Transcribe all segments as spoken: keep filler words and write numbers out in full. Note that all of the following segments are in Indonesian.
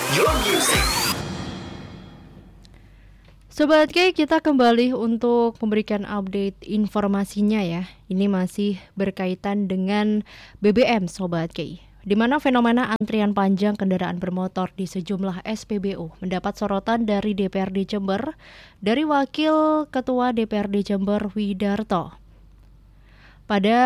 your music. Sobat K, kita kembali untuk memberikan update informasinya ya. Ini masih berkaitan dengan B B M Sobat K, di mana fenomena antrian panjang kendaraan bermotor di sejumlah S P B U mendapat sorotan dari D P R D Jember, dari Wakil Ketua D P R D Jember Widarto. Pada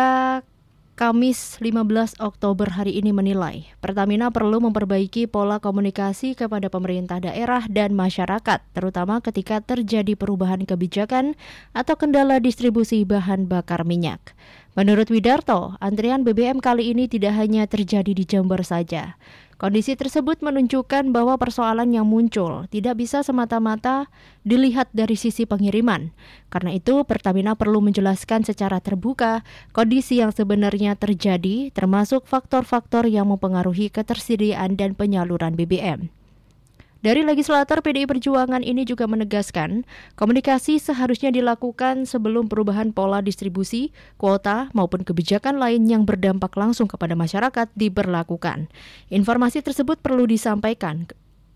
Kamis lima belas Oktober hari ini menilai, Pertamina perlu memperbaiki pola komunikasi kepada pemerintah daerah dan masyarakat, terutama ketika terjadi perubahan kebijakan atau kendala distribusi bahan bakar minyak. Menurut Widarto, antrian B B M kali ini tidak hanya terjadi di Jember saja. Kondisi tersebut menunjukkan bahwa persoalan yang muncul tidak bisa semata-mata dilihat dari sisi pengiriman. Karena itu, Pertamina perlu menjelaskan secara terbuka kondisi yang sebenarnya terjadi, termasuk faktor-faktor yang mempengaruhi ketersediaan dan penyaluran B B M. Dari legislator P D I Perjuangan ini juga menegaskan, komunikasi seharusnya dilakukan sebelum perubahan pola distribusi, kuota, maupun kebijakan lain yang berdampak langsung kepada masyarakat diberlakukan. Informasi tersebut perlu disampaikan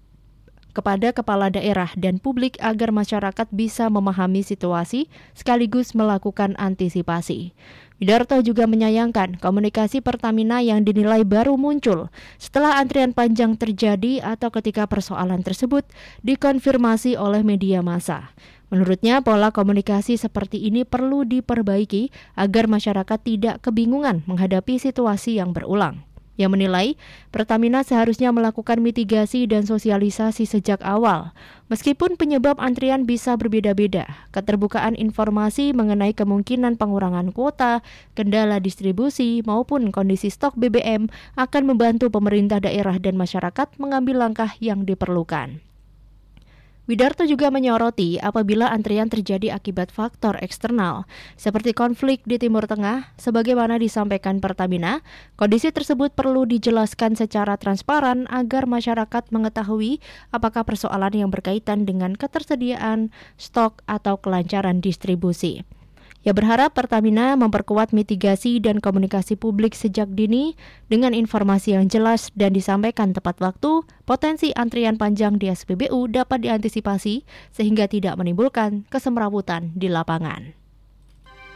kepada kepala daerah dan publik agar masyarakat bisa memahami situasi sekaligus melakukan antisipasi. Widarto juga menyayangkan komunikasi Pertamina yang dinilai baru muncul setelah antrian panjang terjadi atau ketika persoalan tersebut dikonfirmasi oleh media massa. Menurutnya, pola komunikasi seperti ini perlu diperbaiki agar masyarakat tidak kebingungan menghadapi situasi yang berulang. Yang menilai, Pertamina seharusnya melakukan mitigasi dan sosialisasi sejak awal. Meskipun penyebab antrian bisa berbeda-beda, keterbukaan informasi mengenai kemungkinan pengurangan kuota, kendala distribusi, maupun kondisi stok B B M akan membantu pemerintah daerah dan masyarakat mengambil langkah yang diperlukan. Widarto juga menyoroti apabila antrian terjadi akibat faktor eksternal, seperti konflik di Timur Tengah, sebagaimana disampaikan Pertamina, kondisi tersebut perlu dijelaskan secara transparan agar masyarakat mengetahui apakah persoalan yang berkaitan dengan ketersediaan, stok, atau kelancaran distribusi. Ia berharap Pertamina memperkuat mitigasi dan komunikasi publik sejak dini dengan informasi yang jelas dan disampaikan tepat waktu. Potensi antrian panjang di S P B U dapat diantisipasi sehingga tidak menimbulkan kesemrawutan di lapangan.